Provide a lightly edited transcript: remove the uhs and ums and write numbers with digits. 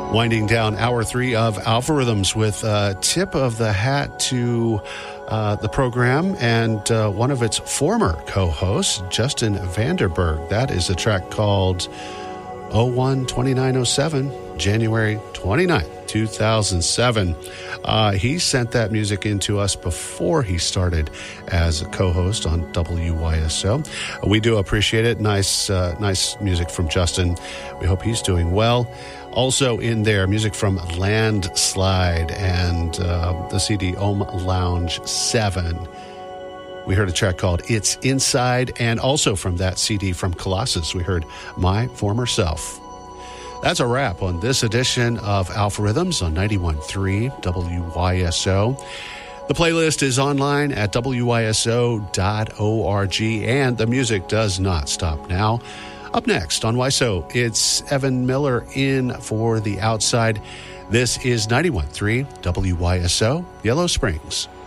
Winding down hour 3 of Alpharhythms with a tip of the hat to the program and one of its former co-hosts, Justin Vanderberg. That is a track called 01-2907, January 29th, 2007. He sent that music in to us before he started as a co-host on WYSO. We do appreciate it. Nice music from Justin. We hope he's doing well. Also in there, music from Landslide and the CD Ohm Lounge 7. We heard a track called It's Inside, and also from that CD from Colossus, we heard My Former Self. That's a wrap on this edition of Alpharhythms on 91.3 WYSO. The playlist is online at wyso.org, and the music does not stop now. Up next on YSO, it's Evan Miller in for The Outside. This is 91.3 WYSO, Yellow Springs.